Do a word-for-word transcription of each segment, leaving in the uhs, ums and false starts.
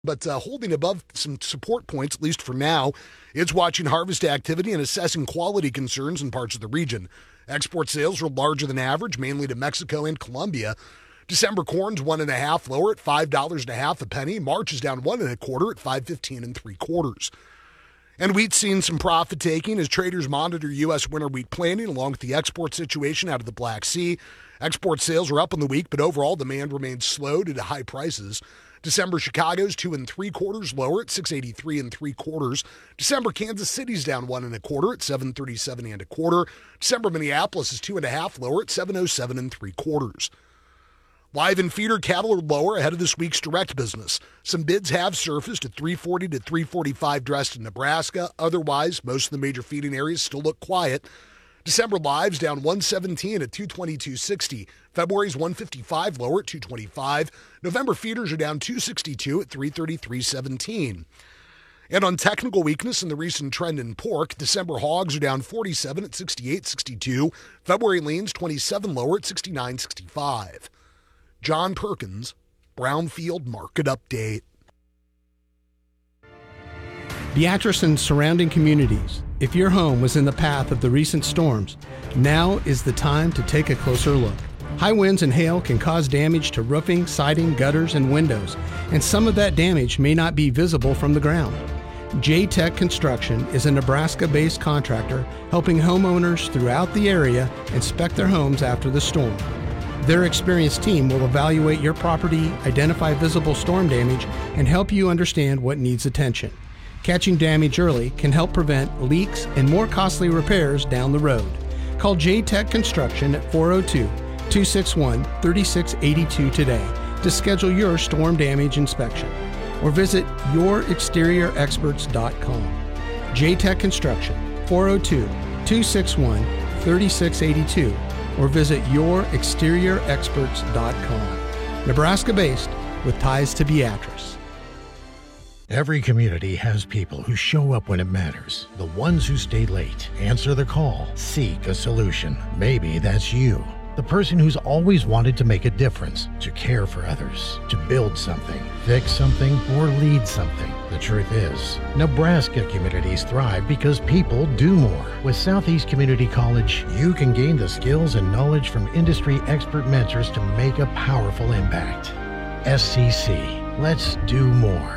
but uh, holding above some support points, at least for now. It's watching harvest activity and assessing quality concerns in parts of the region. Export sales were larger than average, mainly to Mexico and Colombia. December corn's one and a half lower at five dollars and a half a penny. March is down one and a quarter at five fifteen and three quarters. And wheat's seen some profit taking as traders monitor U S winter wheat planting along with the export situation out of the Black Sea. Export sales are up in the week, but overall demand remains slow due to high prices. December Chicago's two and three quarters lower at six eighty-three and three quarters. December Kansas City's down one and a quarter at seven thirty-seven and a quarter. December Minneapolis is two and a half lower at seven oh seven and three quarters. Live and feeder cattle are lower ahead of this week's direct business. Some bids have surfaced at three forty to three forty-five dressed in Nebraska. Otherwise, most of the major feeding areas still look quiet. December lives down one seventeen at two twenty-two sixty. February's one fifty-five lower at two twenty-five. November feeders are down two sixty-two at three thirty-three seventeen. And on technical weakness in the recent trend in pork, December hogs are down forty-seven at sixty-eight sixty-two. February leans twenty-seven lower at sixty-nine sixty-five. John Perkins, Brownfield Market Update. Beatrice and surrounding communities, if your home was in the path of the recent storms, now is the time to take a closer look. High winds and hail can cause damage to roofing, siding, gutters, and windows, and some of that damage may not be visible from the ground. J-Tech Construction is a Nebraska-based contractor helping homeowners throughout the area inspect their homes after the storm. Their experienced team will evaluate your property, identify visible storm damage, and help you understand what needs attention. Catching damage early can help prevent leaks and more costly repairs down the road. Call J-Tech Construction at four oh two, two six one, three six eight two today to schedule your storm damage inspection, or visit your exterior experts dot com. J-Tech Construction, four oh two, two six one, three six eight two, or visit your exterior experts dot com. Nebraska-based with ties to Beatrice. Every community has people who show up when it matters. The ones who stay late, answer the call, seek a solution. Maybe that's you. The person who's always wanted to make a difference, to care for others, to build something, fix something, or lead something. The truth is, Nebraska communities thrive because people do more. With Southeast Community College, you can gain the skills and knowledge from industry expert mentors to make a powerful impact. S C C, let's do more.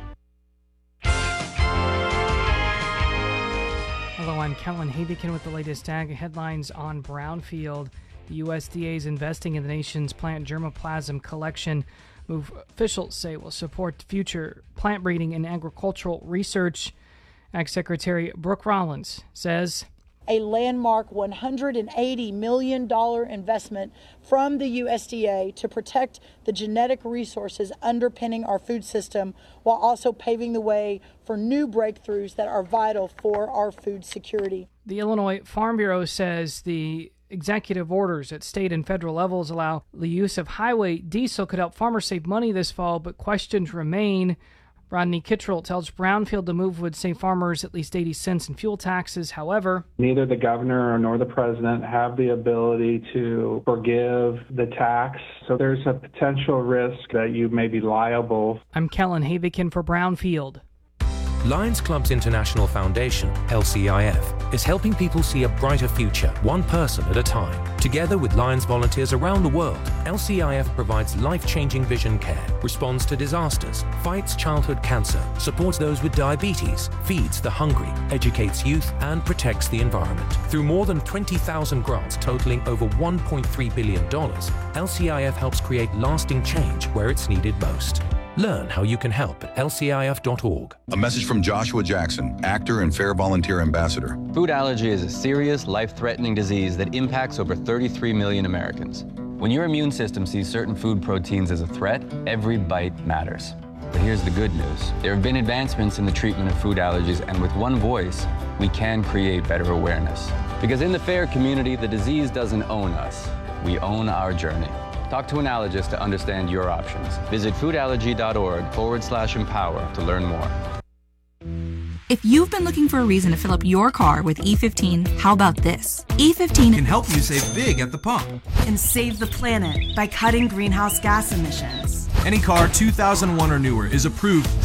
Hello, I'm Kellen Havikin with the latest ag headlines on Brownfield. The U S D A is investing in the nation's plant germplasm collection, move officials say will support future plant breeding and agricultural research. Ag Secretary Brooke Rollins says a landmark one hundred eighty million dollars investment from the U S D A to protect the genetic resources underpinning our food system, while also paving the way for new breakthroughs that are vital for our food security. The Illinois Farm Bureau says the executive orders at state and federal levels allow the use of highway diesel could help farmers save money this fall, but questions remain. Rodney Kittrell tells Brownfield the move would save farmers at least eighty cents in fuel taxes. However, neither the governor nor the president have the ability to forgive the tax, so there's a potential risk that you may be liable. I'm Kellen Havikin for Brownfield. Lions Clubs International Foundation, L C I F, is helping people see a brighter future, one person at a time. Together with Lions volunteers around the world, L C I F provides life-changing vision care, responds to disasters, fights childhood cancer, supports those with diabetes, feeds the hungry, educates youth, and protects the environment. Through more than twenty thousand grants totaling over one point three billion dollars, L C I F helps create lasting change where it's needed most. Learn how you can help at L C I F dot org. A message from Joshua Jackson, actor and Fair Volunteer Ambassador. Food allergy is a serious, life-threatening disease that impacts over thirty-three million Americans. When your immune system sees certain food proteins as a threat, every bite matters. But here's the good news. There have been advancements in the treatment of food allergies, and with one voice, we can create better awareness. Because in the FAIR community, the disease doesn't own us. We own our journey. Talk to an allergist to understand your options. Visit foodallergy.org forward slash empower to learn more. If you've been looking for a reason to fill up your car with E fifteen, how about this? E fifteen can help you save big at the pump and save the planet by cutting greenhouse gas emissions. Any car two thousand one or newer is approved